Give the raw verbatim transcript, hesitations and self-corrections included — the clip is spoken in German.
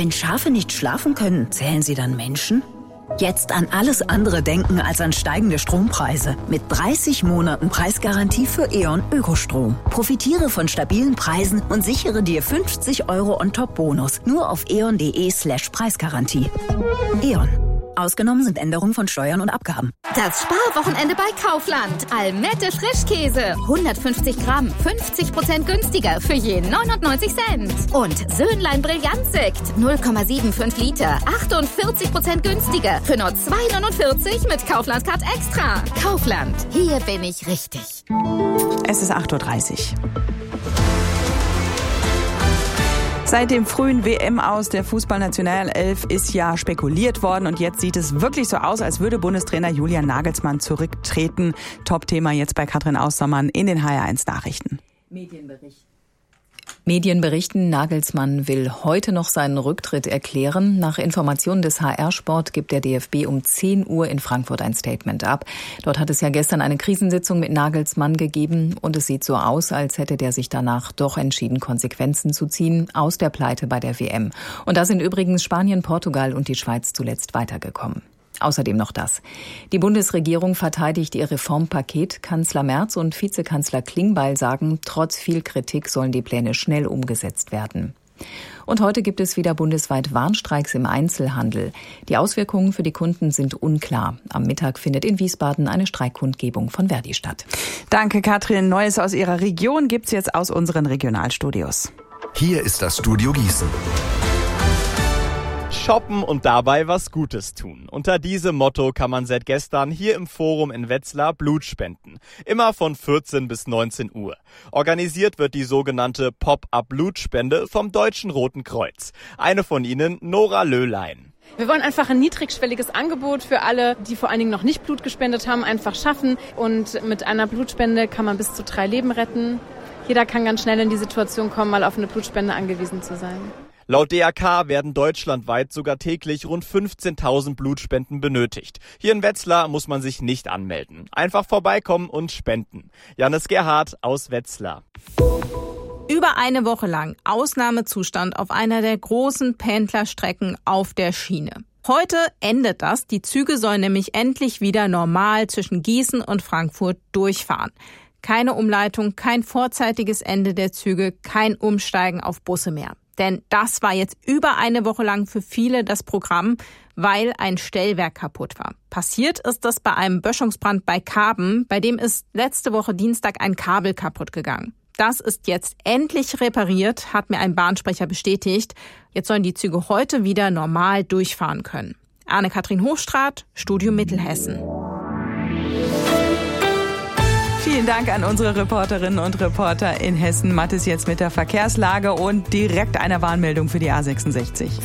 Wenn Schafe nicht schlafen können, zählen sie dann Menschen? Jetzt an alles andere denken als an steigende Strompreise. Mit dreißig Monaten Preisgarantie für E.ON Ökostrom. Profitiere von stabilen Preisen und sichere dir fünfzig Euro On-Top-Bonus. Nur auf eon.de slash Preisgarantie. E.ON. Ausgenommen sind Änderungen von Steuern und Abgaben. Das Sparwochenende bei Kaufland. Almette Frischkäse. hundertfünfzig Gramm. fünfzig Prozent günstiger für je neunundneunzig Cent. Und Söhnlein Brillantsekt. null Komma fünfundsiebzig Liter. achtundvierzig Prozent günstiger für nur zwei neunundvierzig mit Kaufland Card Extra. Kaufland. Hier bin ich richtig. Es ist acht Uhr dreißig. Seit dem frühen W M-Aus der Fußballnationalelf ist ja spekuliert worden und jetzt sieht es wirklich so aus, als würde Bundestrainer Julian Nagelsmann zurücktreten. Top-Thema jetzt bei Katrin Austermann in den H R eins Nachrichten. Medienbericht. Medien berichten, Nagelsmann will heute noch seinen Rücktritt erklären. Nach Informationen des H R-Sport gibt der D F B um zehn Uhr in Frankfurt ein Statement ab. Dort hat es ja gestern eine Krisensitzung mit Nagelsmann gegeben und es sieht so aus, als hätte der sich danach doch entschieden, Konsequenzen zu ziehen aus der Pleite bei der W M. Und da sind übrigens Spanien, Portugal und die Schweiz zuletzt weitergekommen. Außerdem noch das. Die Bundesregierung verteidigt ihr Reformpaket. Kanzler Merz und Vizekanzler Klingbeil sagen, trotz viel Kritik sollen die Pläne schnell umgesetzt werden. Und heute gibt es wieder bundesweit Warnstreiks im Einzelhandel. Die Auswirkungen für die Kunden sind unklar. Am Mittag findet in Wiesbaden eine Streikkundgebung von Verdi statt. Danke, Katrin. Neues aus Ihrer Region gibt's jetzt aus unseren Regionalstudios. Hier ist das Studio Gießen. Shoppen und dabei was Gutes tun. Unter diesem Motto kann man seit gestern hier im Forum in Wetzlar Blut spenden. Immer von vierzehn bis neunzehn Uhr. Organisiert wird die sogenannte Pop-up-Blutspende vom Deutschen Roten Kreuz. Eine von ihnen, Nora Löhlein. Wir wollen einfach ein niedrigschwelliges Angebot für alle, die vor allen Dingen noch nicht Blut gespendet haben, einfach schaffen. Und mit einer Blutspende kann man bis zu drei Leben retten. Jeder kann ganz schnell in die Situation kommen, mal auf eine Blutspende angewiesen zu sein. Laut D R K werden deutschlandweit sogar täglich rund fünfzehntausend Blutspenden benötigt. Hier in Wetzlar muss man sich nicht anmelden. Einfach vorbeikommen und spenden. Janis Gerhardt aus Wetzlar. Über eine Woche lang Ausnahmezustand auf einer der großen Pendlerstrecken auf der Schiene. Heute endet das. Die Züge sollen nämlich endlich wieder normal zwischen Gießen und Frankfurt durchfahren. Keine Umleitung, kein vorzeitiges Ende der Züge, kein Umsteigen auf Busse mehr. Denn das war jetzt über eine Woche lang für viele das Programm, weil ein Stellwerk kaputt war. Passiert ist das bei einem Böschungsbrand bei Karben, bei dem ist letzte Woche Dienstag ein Kabel kaputt gegangen. Das ist jetzt endlich repariert, hat mir ein Bahnsprecher bestätigt. Jetzt sollen die Züge heute wieder normal durchfahren können. Anne-Kathrin Hochstraat, Studio Mittelhessen. Vielen Dank an unsere Reporterinnen und Reporter in Hessen. Mathis jetzt mit der Verkehrslage und direkt einer Warnmeldung für die A sechsundsechzig.